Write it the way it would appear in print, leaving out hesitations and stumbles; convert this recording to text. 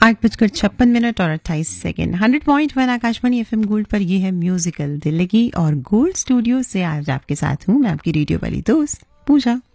8:56 और 28 100.1 Akashvani FM gold पर ये है म्यूजिकल दिल्ली की और गोल्ड स्टूडियो से आज आपके साथ हूँ मैं आपकी रेडियो वाली दोस्त पूजा।